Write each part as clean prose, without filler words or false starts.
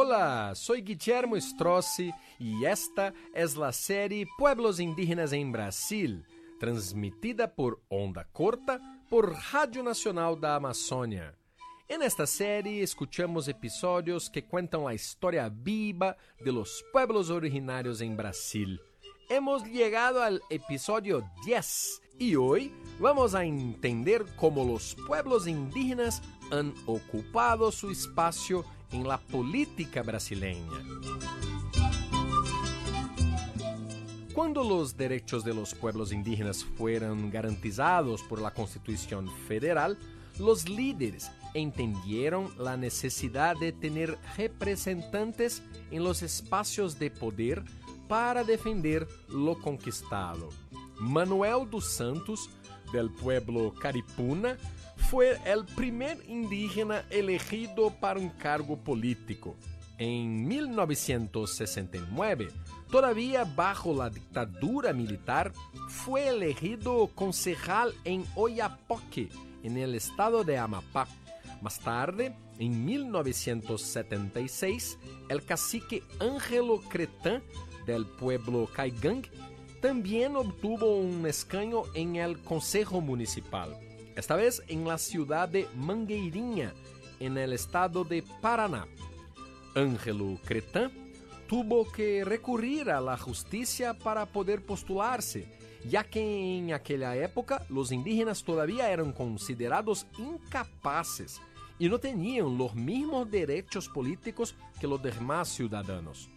Hola, soy Guillermo Strozzi y esta es la serie Pueblos Indígenas en Brasil, transmitida por Onda Corta por Radio Nacional da Amazônia. En esta serie escuchamos episodios que cuentan la historia viva de los pueblos originarios en Brasil. Hemos llegado al episodio 10 y hoy vamos a entender cómo los pueblos indígenas han ocupado su espacio en la política brasileña. Cuando los derechos de los pueblos indígenas fueron garantizados por la Constitución Federal, los líderes entendieron la necesidad de tener representantes en los espacios de poder para defender lo conquistado. Manuel dos Santos, del pueblo Caripuna, fue el primer indígena elegido para un cargo político. En 1969, todavía bajo la dictadura militar, fue elegido concejal en Oiapoque, en el estado de Amapá. Más tarde, en 1976, el cacique Ângelo Cretã, del pueblo Caigang, también obtuvo un escaño en el Consejo Municipal, esta vez en la ciudad de Mangueirinha, en el estado de Paraná. Ângelo Cretã tuvo que recurrir a la justicia para poder postularse, ya que en aquella época los indígenas todavía eran considerados incapaces y no tenían los mismos derechos políticos que los demás ciudadanos.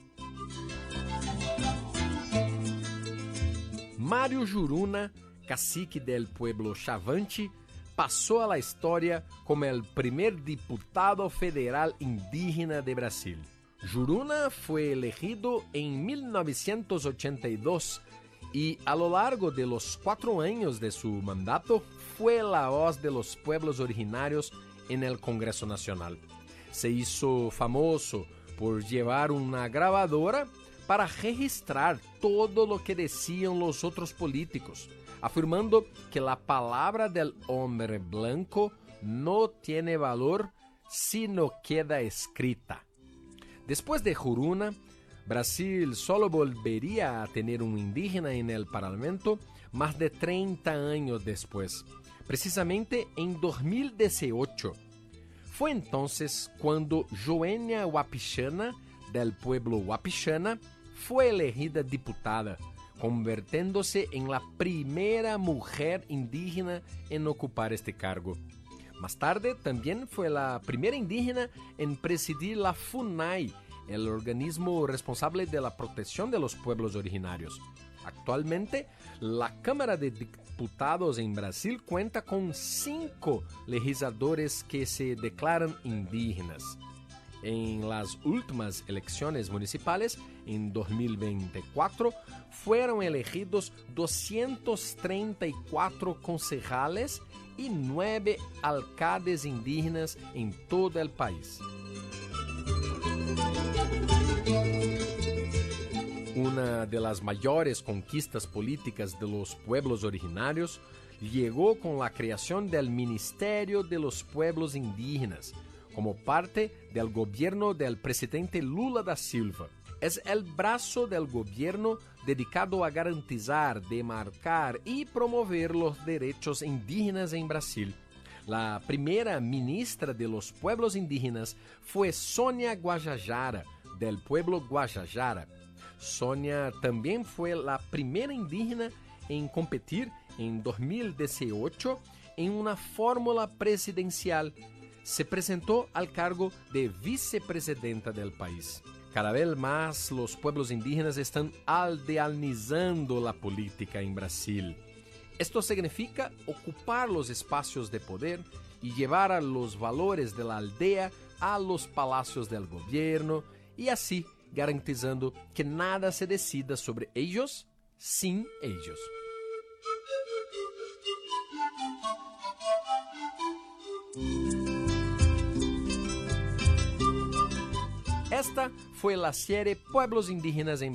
Mário Juruna, cacique del pueblo Chavante, pasó a la historia como el primer diputado federal indígena de Brasil. Juruna fue elegido en 1982 y a lo largo de los 4 años de su mandato fue la voz de los pueblos originarios en el Congreso Nacional. Se hizo famoso por llevar una grabadora para registrar todo lo que decían los otros políticos, afirmando que la palabra del hombre blanco no tiene valor si no queda escrita. Después de Juruna, Brasil solo volvería a tener un indígena en el Parlamento más de 30 años después, precisamente en 2018. Fue entonces cuando Joênia Wapichana, del pueblo Wapichana, fue elegida diputada, convirtiéndose en la primera mujer indígena en ocupar este cargo. Más tarde también fue la primera indígena en presidir la FUNAI, el organismo responsable de la protección de los pueblos originarios. Actualmente, la Cámara de Diputados en Brasil cuenta con 5 legisladores que se declaran indígenas. En las últimas elecciones municipales, en 2024, fueron elegidos 234 concejales y 9 alcaldes indígenas en todo el país. Una de las mayores conquistas políticas de los pueblos originarios llegó con la creación del Ministerio de los Pueblos Indígenas, como parte del gobierno del presidente Lula da Silva. Es el brazo del gobierno dedicado a garantizar, demarcar y promover los derechos indígenas en Brasil. La primera ministra de los pueblos indígenas fue Sônia Guajajara, del pueblo Guajajara. Sônia también fue la primera indígena en competir en 2018 en una fórmula presidencial. Se presentó al cargo de vicepresidenta del país. Cada vez más los pueblos indígenas están aldeanizando la política en Brasil. Esto significa ocupar los espacios de poder y llevar a los valores de la aldea a los palacios del gobierno y así garantizando que nada se decida sobre ellos sin ellos. Esta fue la serie Pueblos Indígenas en